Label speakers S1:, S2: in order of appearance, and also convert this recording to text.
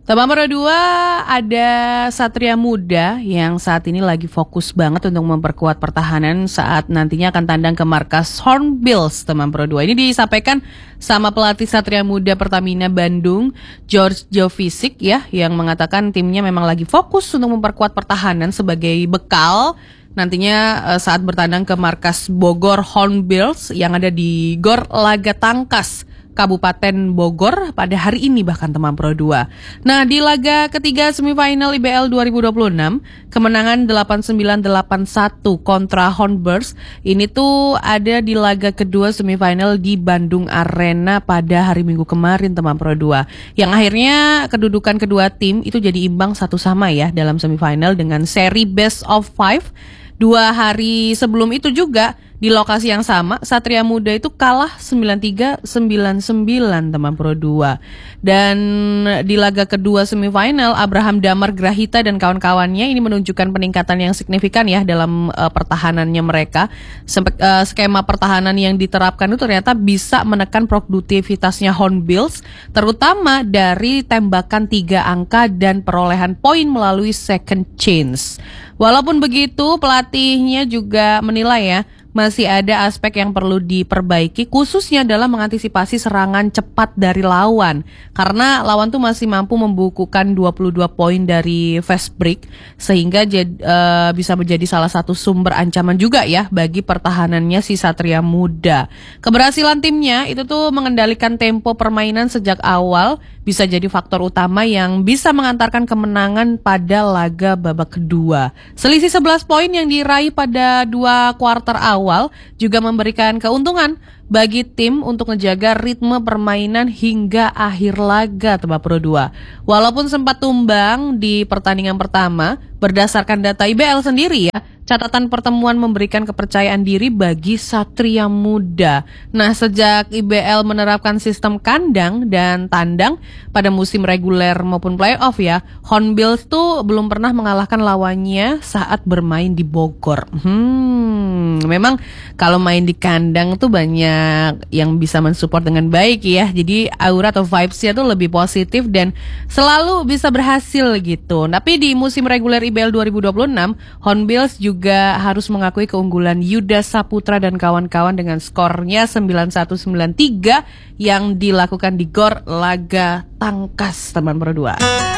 S1: Teman Pro 2, ada Satria Muda yang saat ini lagi fokus banget untuk memperkuat pertahanan saat nantinya akan tandang ke markas Hornbills, teman Pro 2. Ini disampaikan sama pelatih Satria Muda Pertamina Bandung, George Jovicic ya, yang mengatakan timnya memang lagi fokus untuk memperkuat pertahanan sebagai bekal nantinya saat bertandang ke markas Bogor Hornbills yang ada di Gor Laga Tangkas, Kabupaten Bogor pada hari ini bahkan teman Pro 2. Nah, di laga ketiga semifinal IBL 2026, kemenangan 8981 kontra Hornbills ini tuh ada di laga kedua semifinal di Bandung Arena pada hari Minggu kemarin teman Pro 2. Yang akhirnya kedudukan kedua tim itu jadi imbang 1-1 ya dalam semifinal dengan seri best of 5. 2 hari sebelum itu juga di lokasi yang sama, Satria Muda itu kalah 93-99 teman Pro 2. Dan di laga kedua semifinal, Abraham Damar Grahita dan kawan-kawannya ini menunjukkan peningkatan yang signifikan ya dalam pertahanannya mereka. Skema pertahanan yang diterapkan itu ternyata bisa menekan produktivitasnya Hornbills, terutama dari tembakan 3 angka dan perolehan poin melalui second chance. Walaupun begitu, pelatihnya juga menilai ya, masih ada aspek yang perlu diperbaiki, khususnya dalam mengantisipasi serangan cepat dari lawan. Karena lawan tuh masih mampu membukukan 22 poin dari fast break, sehingga bisa menjadi salah satu sumber ancaman juga ya bagi pertahanannya si Satria Muda. Keberhasilan timnya itu tuh mengendalikan tempo permainan sejak awal, bisa jadi faktor utama yang bisa mengantarkan kemenangan pada laga babak kedua. Selisih 11 poin yang diraih pada 2 kuarter awal juga memberikan keuntungan bagi tim untuk menjaga ritme permainan hingga akhir laga Tebak Pro 2. Walaupun sempat tumbang di pertandingan pertama, berdasarkan data IBL sendiri ya, catatan pertemuan memberikan kepercayaan diri bagi Satria Muda. Nah, sejak IBL menerapkan sistem kandang dan tandang pada musim reguler maupun playoff ya, Hornbills tuh belum pernah mengalahkan lawannya saat bermain di Bogor. Memang kalau main di kandang tuh banyak yang bisa mensupport dengan baik ya. Jadi aura atau vibes-nya tuh lebih positif dan selalu bisa berhasil gitu. Tapi di musim reguler IBL 2026, Hornbills juga harus mengakui keunggulan Yuda Saputra dan kawan-kawan dengan skornya 91-93 yang dilakukan di Gor Laga Tangkas teman Pro 2.